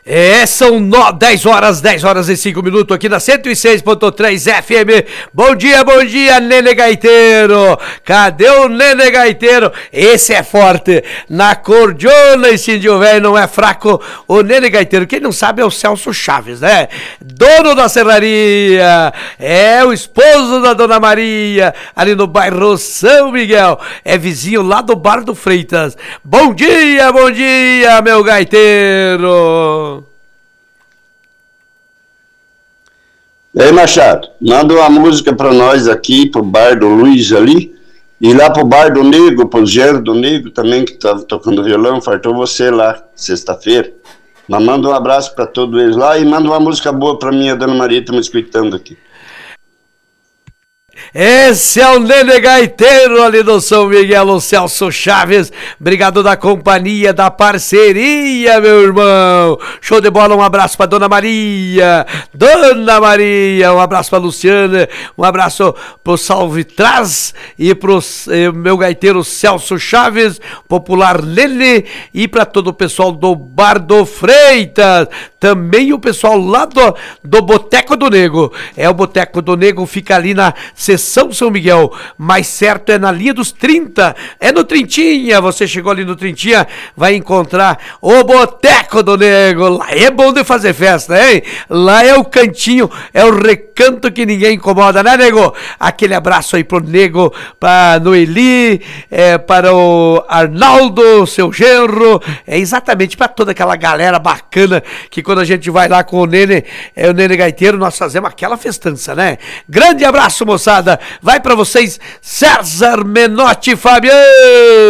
São 10 horas e 5 minutos aqui na 106.3 FM. Bom dia, Nene Gaiteiro. Cadê o Nene Gaiteiro? Esse é forte. Na cordiona, esse índio velho não é fraco. O Nene Gaiteiro, quem não sabe é o Celso Chaves, né? Dono da serraria. É o esposo da Dona Maria, ali no bairro São Miguel. É vizinho lá do Bar do Freitas. Bom dia, meu gaiteiro. E aí, Machado, manda uma música pra nós aqui, pro bar do Luiz ali, e lá pro bar do Nego, pro Gero do Nego também, que tá tocando violão, faltou você lá, sexta-feira. Mas manda um abraço pra todos eles lá e manda uma música boa pra mim, a Dona Maria, estamos escutando aqui. Esse é o Nene Gaiteiro ali do São Miguel, o Celso Chaves. Obrigado da companhia, da parceria, meu irmão. Show de bola, um abraço pra Dona Maria. Um abraço pra Luciana, um abraço pro Salve Traz e pro meu gaiteiro Celso Chaves, popular Nene, e pra todo o pessoal do Bar do Freitas. Também o pessoal lá do Boteco do Nego. O Boteco do Nego fica ali na Seção São Miguel, mais certo é na linha dos 30, é no Trintinha. Você chegou ali no Trintinha, vai encontrar o Boteco do Nego. Lá é bom de fazer festa, hein? Lá é o cantinho, é o recanto que ninguém incomoda, né, Nego? Aquele abraço aí pro Nego, pra Noeli, para o Arnaldo, seu genro, exatamente para toda aquela galera bacana que quando a gente vai lá com o Nene Gaiteiro, nós fazemos aquela festança, né? Grande abraço, moçada. Vai pra vocês, César Menotti Fabiano.